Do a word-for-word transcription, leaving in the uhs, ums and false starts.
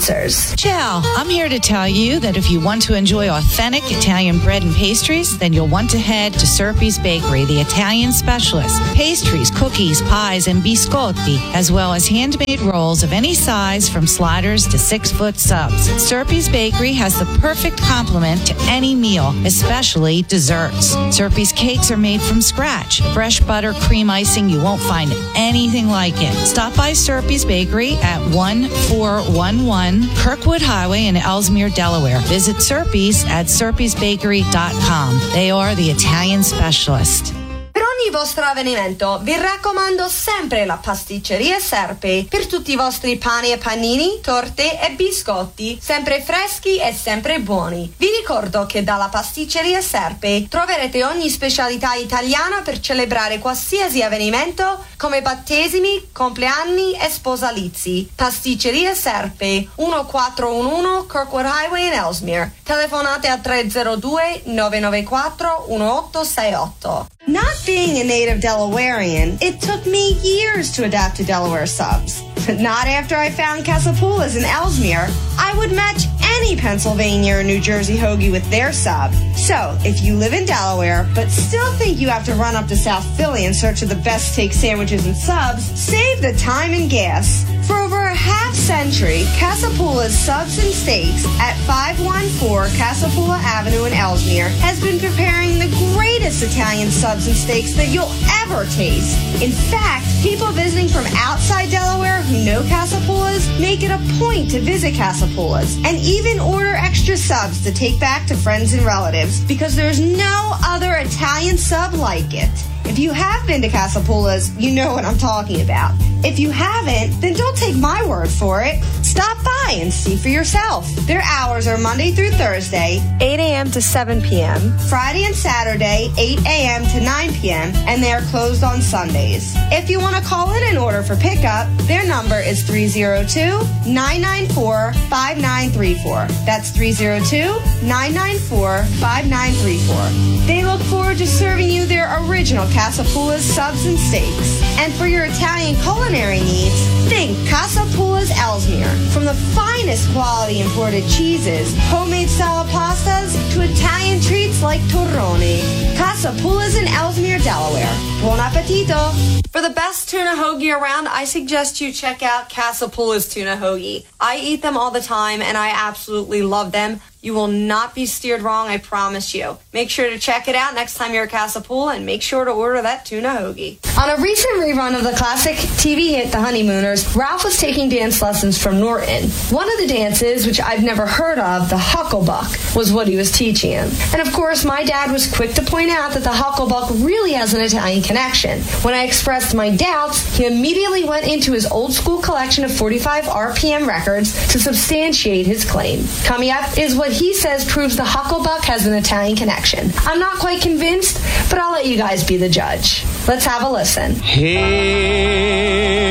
sponsors. Ciao, I'm here to tell you that if you want to enjoy authentic Italian bread and pastries, then you'll want to head to Serpi's Bakery, the Italian specialist. Pastries, cookies, pies, and biscotti, as well as handmade rolls of any size from sliders to six-foot subs. Serpi's Bakery has the perfect complement to any meal, especially desserts. Serpi's cakes are made from scratch. Fresh butter, cream icing, you won't find anything like it. Stop by Serpi's Bakery at one four one one Kirkwood Highway in Ellesmere, Delaware. Visit Serpi's at serpis bakery dot com. They are the Italian specialist. Per ogni vostro avvenimento vi raccomando sempre la pasticceria Serpe per tutti i vostri pani e panini, torte e biscotti, sempre freschi e sempre buoni. Vi ricordo che dalla pasticceria Serpe troverete ogni specialità italiana per celebrare qualsiasi avvenimento come battesimi, compleanni e sposalizi. Pasticceria Serpe, quattordici undici Kirkwood Highway in Ellesmere. Telefonate a tre zero due nove nove quattro uno otto sei otto. Not being a native Delawarean, it took me years to adapt to Delaware subs. But not after I found Casapoulas in Ellesmere. I would match any Pennsylvania or New Jersey hoagie with their sub. So, if you live in Delaware, but still think you have to run up to South Philly in search of the best steak sandwiches and subs, save the time and gas. For over a half century, Casapoula's Subs and Steaks at five one four Casapoula Avenue in Ellesmere has been preparing the greatest Italian subs and steaks that you'll ever taste. In fact, people visiting from outside Delaware who know Casapoula's make it a point to visit Casapoula's and even order extra subs to take back to friends and relatives because there's no other Italian sub like it. If you have been to Casapoula's, you know what I'm talking about. If you haven't, then don't take my word for it. Stop by and see for yourself. Their hours are Monday through Thursday, eight a.m. to seven p.m., Friday and Saturday, eight a.m. to nine p.m., and they are closed on Sundays. If you want to call in and order for pickup, their number is three oh two, nine nine four, five nine three four. That's three oh two, nine nine four, five nine three four. They look forward to serving you their original Casapoula's subs and steaks. And for your Italian culinary needs, think Casapoula's Ellesmere. From the finest quality imported cheeses, homemade style pastas, to Italian treats like torroni. Casapoula's in Ellesmere, Delaware. Buon appetito! For the best tuna hoagie around, I suggest you check out Casapoula's Tuna Hoagie. I eat them all the time, and I absolutely love them. You will not be steered wrong, I promise you. Make sure to check it out next time you're at Casapoula, and make sure to order that tuna hoagie. On a recent rerun of the classic T V hit The Honeymooners, Ralph was taking dance lessons from Norton. One of the dances, which I've never heard of, the Hucklebuck, was what he was teaching him. And of course, my dad was quick to point out that the Hucklebuck really has an Italian connection. When I expressed my doubts, he immediately went into his old school collection of forty-five R P M records to substantiate his claim. Coming up is what he says proves the Hucklebuck has an Italian connection. I'm not quite convinced, but I'll let you guys be the judge. Let's have a listen. Hey.